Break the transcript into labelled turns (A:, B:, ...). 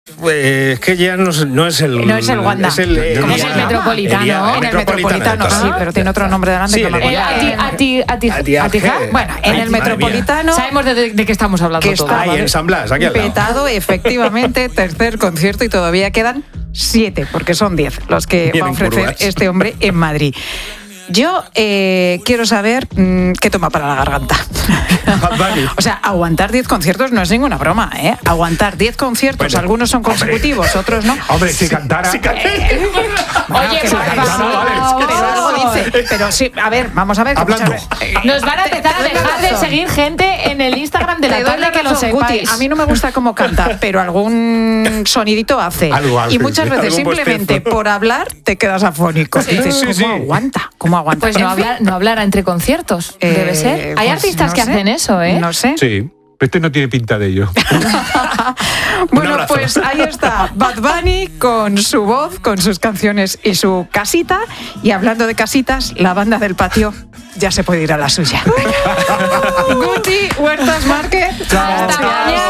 A: Es que ya no es el...
B: No es el Wanda.
A: Es el
B: Metropolitano. En el Metropolitano, sí, pero tiene otro nombre delante.
A: Sí,
B: que no me acuerdo. Bueno, en el Metropolitano...
C: Sabemos de qué estamos hablando
B: que
C: todos.
B: está
A: Ahí en San Blas, aquí al lado.
B: petado, efectivamente, tercer concierto y todavía quedan 7, porque son 10 los que va a ofrecer
A: curvas.
B: este hombre en Madrid. Yo quiero saber qué toma para la garganta.
A: Bad Bunny.
B: O sea, aguantar 10 conciertos no es ninguna broma, ¿eh? Aguantar 10 conciertos,
A: Bueno,
B: algunos son consecutivos, otros no.
D: Hombre, si cantara...
C: Oye,
B: Que
C: por
B: pero algo dice. Pero sí, a ver, vamos a ver.
D: Hablando.
C: nos van a empezar a dejar de seguir gente en el Instagram de la
B: Te doy
C: tarde, que lo
B: razón, Guti.
C: sepáis.
B: A mí no me gusta cómo canta, pero algún sonidito hace.
D: Algo hace,
B: y muchas
D: sí.
B: veces
A: Algún
B: simplemente
A: bostezo.
B: por hablar te quedas afónico.
C: Sí.
B: Dices,
A: Sí,
B: ¿cómo
A: sí.
B: aguanta? ¿Cómo aguanta?
C: Pues
B: En fin,
C: no hablar entre conciertos, debe ser. Hay
B: pues
C: artistas
B: no
C: que
B: sé.
C: hacen eso, ¿eh?
B: No sé.
D: Sí, este no tiene pinta de ello.
B: Bueno,
A: abrazo.
B: pues ahí está Bad Bunny con su voz, con sus canciones y su casita. Y hablando de casitas, la banda del patio ya se puede ir a la suya. Guti, Huertas Márquez.
C: Hasta mañana.